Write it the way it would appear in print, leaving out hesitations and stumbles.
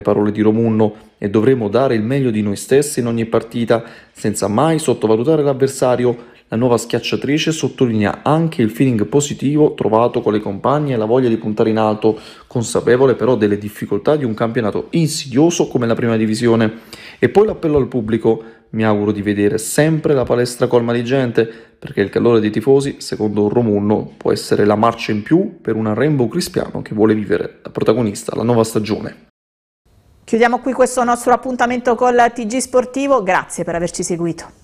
parole di Romunno, e dovremo dare il meglio di noi stessi in ogni partita, senza mai sottovalutare l'avversario. La nuova schiacciatrice sottolinea anche il feeling positivo trovato con le compagne e la voglia di puntare in alto, consapevole però delle difficoltà di un campionato insidioso come la prima divisione. E poi l'appello al pubblico: mi auguro di vedere sempre la palestra colma di gente, perché il calore dei tifosi, secondo Romunno, può essere la marcia in più per una Rainbow Crispiano che vuole vivere da protagonista la nuova stagione. Chiudiamo qui questo nostro appuntamento col TG Sportivo, grazie per averci seguito.